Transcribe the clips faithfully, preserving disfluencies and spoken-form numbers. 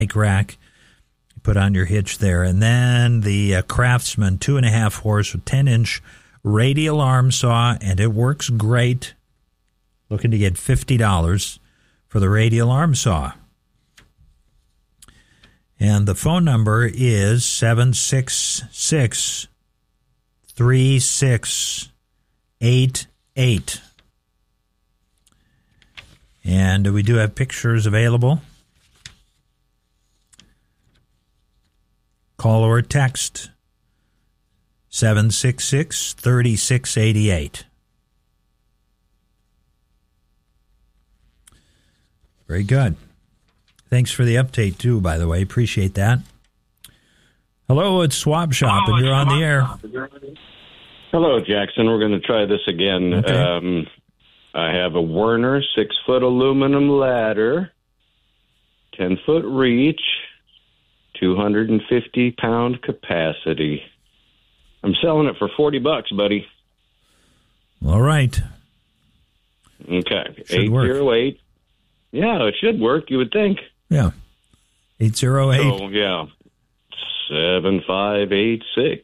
bike rack. You put on your hitch there. And then the uh, Craftsman two and a half horse with ten inch radial arm saw, and it works great. Looking to get fifty dollars for the radial arm saw. And the phone number is seven six six, three six eight eight. And we do have pictures available. Call or text seven six six, three six eight eight. Very good. Thanks for the update, too, by the way. Appreciate that. Hello, it's Swap Shop, Hello, and you're on the air. Hello, Jackson. We're going to try this again. Okay. Um, I have a Werner six-foot aluminum ladder, ten-foot reach, two hundred fifty pound capacity. I'm selling it for forty bucks, buddy. All right. Okay. Should eight zero eight. Yeah, it should work, you would think. Yeah. eight zero eight. So, yeah. seven five eight six.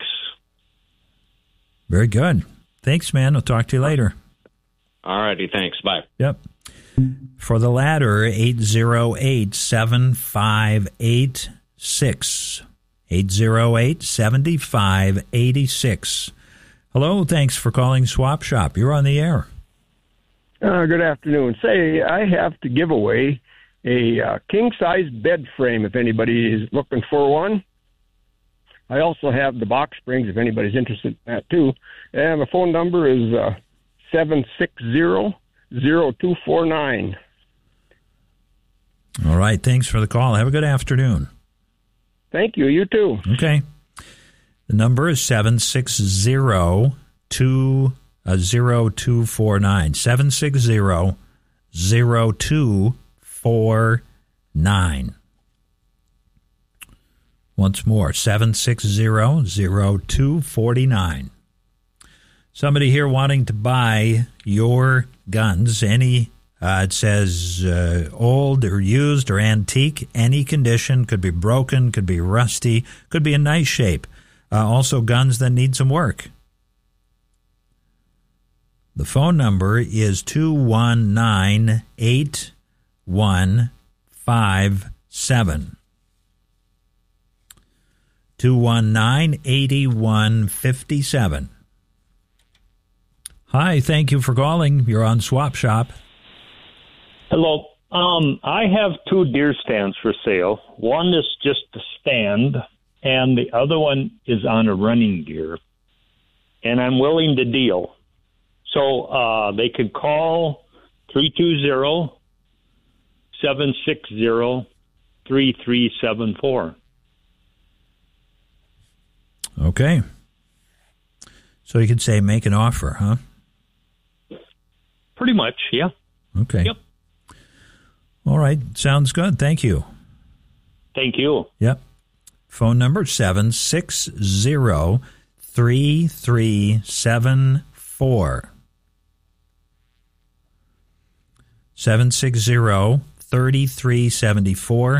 Very good. Thanks, man. I'll talk to you later. All righty. Thanks. Bye. Yep. For the ladder, eight zero eight, seven five eight six. eight zero eight, seven five eight six. Hello. Thanks for calling Swap Shop. You're on the air. Uh, good afternoon. Say, I have to give away a uh, king-size bed frame if anybody is looking for one. I also have the box springs if anybody's interested in that, too. And my phone number is uh, seven six zero, zero two four nine. All right. Thanks for the call. Have a good afternoon. Thank you. You, too. Okay. The number is seven six zero, two zero two four nine. seven six zero, zero two four nine. Once more, seven six zero, zero two four nine. Somebody here wanting to buy your guns, any, uh, it says uh, old or used or antique, any condition, could be broken, could be rusty, could be in nice shape. Uh, also guns that need some work. The phone number is two one nine, eight one five seven. two one nine, eight one five seven. Hi, thank you for calling. You're on Swap Shop. Hello. Um, I have two deer stands for sale. One is just a stand, and the other one is on a running deer. And I'm willing to deal. So uh, they could call three two zero, seven six zero, three three seven four. Okay. So you could say make an offer, huh? Pretty much, yeah. Okay. Yep. All right. Sounds good. Thank you. Thank you. Yep. Phone number seven six zero, three three seven four. seven six zero, three three seven four.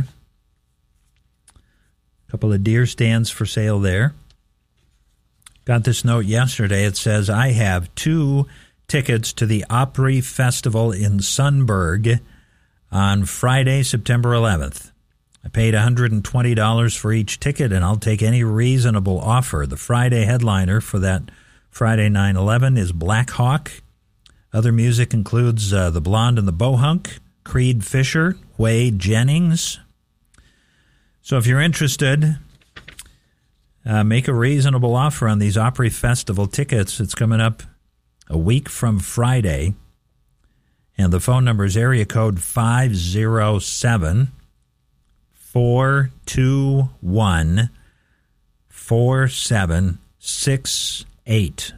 A couple of deer stands for sale there. Got this note yesterday. It says, I have two tickets to the Opry Festival in Sunburg on Friday, September eleventh. I paid one hundred twenty dollars for each ticket, and I'll take any reasonable offer. The Friday headliner for that Friday nine eleven is Black Hawk. Other music includes uh, The Blonde and the Bohunk, Creed Fisher, Wade Jennings. So if you're interested, uh, make a reasonable offer on these Opry Festival tickets. It's coming up a week from Friday. And the phone number is area code five zero seven, four two one, four seven six eight.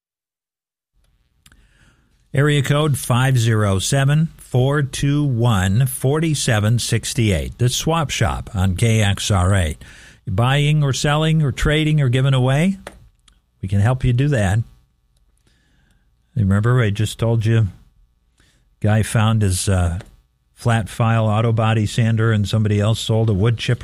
Area code five zero seven, four two one, four seven six eight. That's Swap Shop on K X R A. You're buying or selling or trading or giving away, we can help you do that. Remember, I just told you, guy found his uh, flat file auto body sander and somebody else sold a wood chipper